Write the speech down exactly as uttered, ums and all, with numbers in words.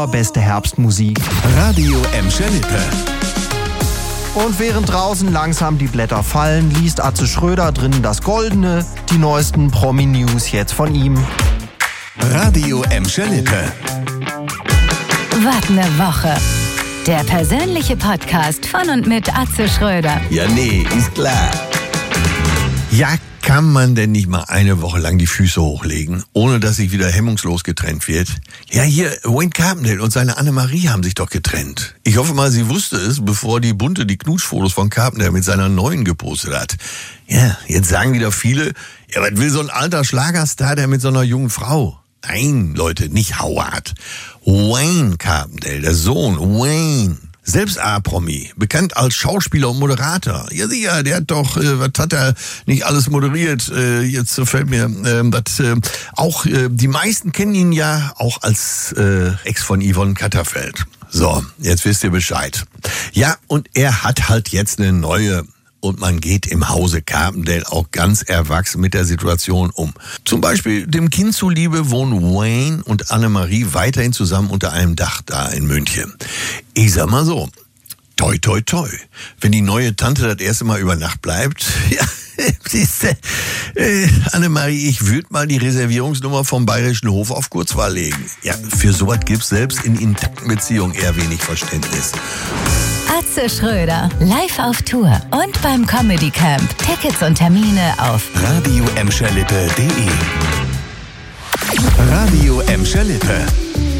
Beste Herbstmusik. Radio Emscher Lippe. Und während draußen langsam die Blätter fallen, liest Atze Schröder drinnen das Goldene. Die neuesten Promi-News jetzt von ihm. Radio Emscher Lippe. Was ne Woche. Der persönliche Podcast von und mit Atze Schröder. Ja, nee, ist klar. Ja, kann man denn nicht mal eine Woche lang die Füße hochlegen, ohne dass sich wieder hemmungslos getrennt wird? Ja, hier, Wayne Carpendale und seine Annemarie haben sich doch getrennt. Ich hoffe mal, sie wusste es, bevor die Bunte die Knutschfotos von Carpendale mit seiner neuen gepostet hat. Ja, jetzt sagen wieder viele, ja, was will so ein alter Schlagerstar der mit so einer jungen Frau? Nein, Leute, nicht Howard. Wayne Carpendale, der Sohn, Wayne. Selbst A-Promi, bekannt als Schauspieler und Moderator. Ja sicher, der hat doch, äh, was hat er nicht alles moderiert? Äh, jetzt fällt mir, äh, was, äh, auch äh, die meisten kennen ihn ja auch als äh, Ex von Yvonne Katterfeld. So, jetzt wisst ihr Bescheid. Ja, und er hat halt jetzt eine neue. Und man geht im Hause Carpendale auch ganz erwachsen mit der Situation um. Zum Beispiel dem Kind zuliebe wohnen Wayne und Annemarie weiterhin zusammen unter einem Dach da in München. Ich sag mal so, toi toi toi. Wenn die neue Tante das erste Mal über Nacht bleibt, ja, siehste, äh, Annemarie, ich würde mal die Reservierungsnummer vom Bayerischen Hof auf Kurzwahl legen. Ja, für sowas gibt's selbst in intakten Beziehungen eher wenig Verständnis. Atze Schröder, live auf Tour und beim Comedy Camp. Tickets und Termine auf radio emscher lippe punkt de. Radio Emscher Lippe.